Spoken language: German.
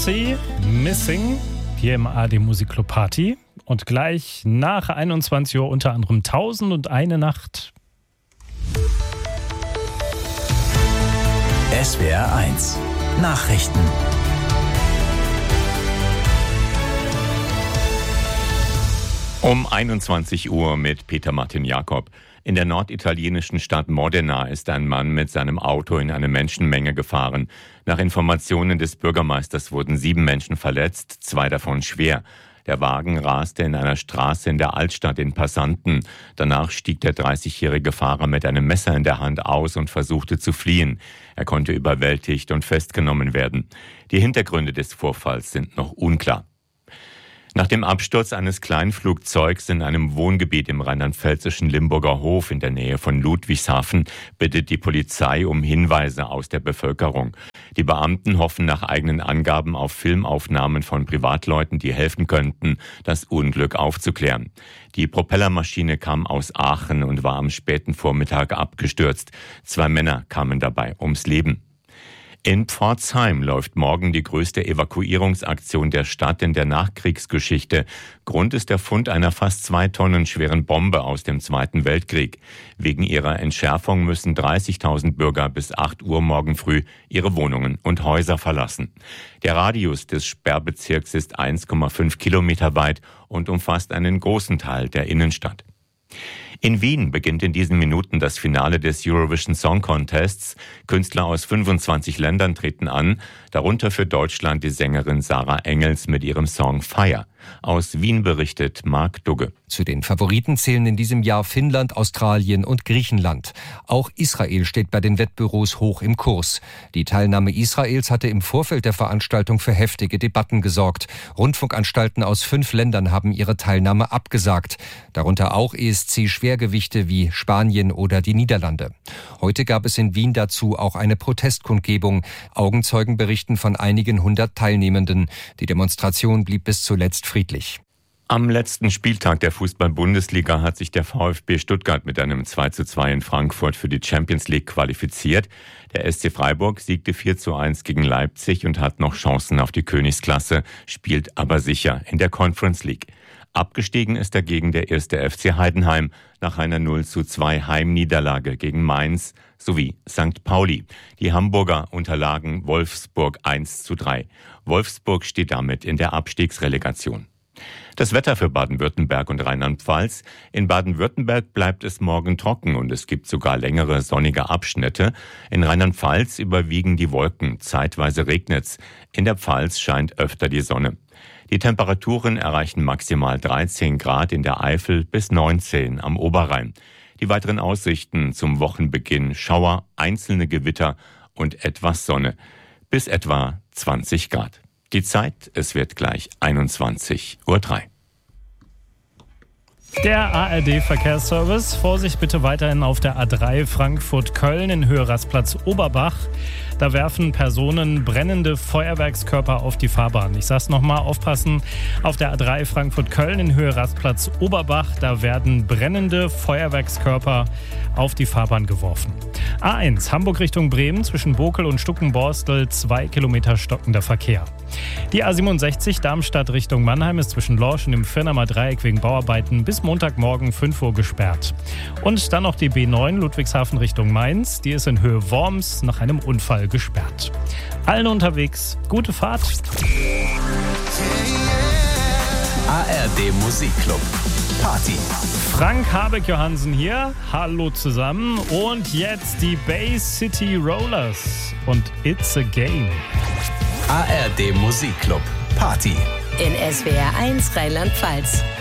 Sie Missing hier im ARD Musikclub Party. Und gleich nach 21 Uhr unter anderem 1001 Nacht. SWR 1 Nachrichten. Um 21 Uhr mit Peter Martin Jakob. In der norditalienischen Stadt Modena ist ein Mann mit seinem Auto in eine Menschenmenge gefahren. Nach Informationen des Bürgermeisters wurden 7 Menschen verletzt, 2 davon schwer. Der Wagen raste in einer Straße in der Altstadt in Passanten. Danach stieg der 30-jährige Fahrer mit einem Messer in der Hand aus und versuchte zu fliehen. Er konnte überwältigt und festgenommen werden. Die Hintergründe des Vorfalls sind noch unklar. Nach dem Absturz eines Kleinflugzeugs in einem Wohngebiet im rheinland-pfälzischen Limburger Hof in der Nähe von Ludwigshafen bittet die Polizei um Hinweise aus der Bevölkerung. Die Beamten hoffen nach eigenen Angaben auf Filmaufnahmen von Privatleuten, die helfen könnten, das Unglück aufzuklären. Die Propellermaschine kam aus Aachen und war am späten Vormittag abgestürzt. 2 Männer kamen dabei ums Leben. In Pforzheim läuft morgen die größte Evakuierungsaktion der Stadt in der Nachkriegsgeschichte. Grund ist der Fund einer fast 2 Tonnen schweren Bombe aus dem Zweiten Weltkrieg. Wegen ihrer Entschärfung müssen 30.000 Bürger bis 8 Uhr morgen früh ihre Wohnungen und Häuser verlassen. Der Radius des Sperrbezirks ist 1,5 Kilometer weit und umfasst einen großen Teil der Innenstadt. In Wien beginnt in diesen Minuten das Finale des Eurovision Song Contests. Künstler aus 25 Ländern treten an, darunter für Deutschland die Sängerin Sarah Engels mit ihrem Song Fire. Aus Wien berichtet Marc Dugge. Zu den Favoriten zählen in diesem Jahr Finnland, Australien und Griechenland. Auch Israel steht bei den Wettbüros hoch im Kurs. Die Teilnahme Israels hatte im Vorfeld der Veranstaltung für heftige Debatten gesorgt. Rundfunkanstalten aus 5 Ländern haben ihre Teilnahme abgesagt. Darunter auch ESC-Schwergewichte wie Spanien oder die Niederlande. Heute gab es in Wien dazu auch eine Protestkundgebung. Augenzeugen berichten von einigen 100 Teilnehmenden. Die Demonstration blieb bis zuletzt friedlich. Am letzten Spieltag der Fußball-Bundesliga hat sich der VfB Stuttgart mit einem 2:2 in Frankfurt für die Champions League qualifiziert. Der SC Freiburg siegte 4:1 gegen Leipzig und hat noch Chancen auf die Königsklasse, spielt aber sicher in der Conference League. Abgestiegen ist dagegen der 1. FC Heidenheim nach einer 0:2 Heimniederlage gegen Mainz sowie St. Pauli. Die Hamburger unterlagen Wolfsburg 1:3. Wolfsburg steht damit in der Abstiegsrelegation. Das Wetter für Baden-Württemberg und Rheinland-Pfalz. In Baden-Württemberg bleibt es morgen trocken und es gibt sogar längere sonnige Abschnitte. In Rheinland-Pfalz überwiegen die Wolken, zeitweise regnet's. In der Pfalz scheint öfter die Sonne. Die Temperaturen erreichen maximal 13 Grad in der Eifel bis 19 am Oberrhein. Die weiteren Aussichten zum Wochenbeginn: Schauer, einzelne Gewitter und etwas Sonne. Bis etwa 20 Grad. Die Zeit, es wird gleich 21:03 Uhr. Der ARD-Verkehrsservice. Vorsicht bitte weiterhin auf der A3 Frankfurt-Köln in Höhe Rastplatz Oberbach. Da werfen Personen brennende Feuerwerkskörper auf die Fahrbahn. Ich sag's nochmal, aufpassen. Auf der A3 Frankfurt-Köln in Höhe Rastplatz Oberbach, da werden brennende Feuerwerkskörper auf die Fahrbahn geworfen. A1 Hamburg Richtung Bremen zwischen Bokel und Stuckenborstel 2 Kilometer stockender Verkehr. Die A67 Darmstadt Richtung Mannheim ist zwischen Lorsch und dem Firnamer Dreieck wegen Bauarbeiten bis Montagmorgen 5 Uhr gesperrt. Und dann noch die B9 Ludwigshafen Richtung Mainz. Die ist in Höhe Worms nach einem Unfall gesperrt. Allen unterwegs, gute Fahrt. ARD Musikclub Party. Frank Habeck-Johansen hier. Hallo zusammen. Und jetzt die Bay City Rollers und It's a Game. ARD Musikclub Party. In SWR 1 Rheinland-Pfalz.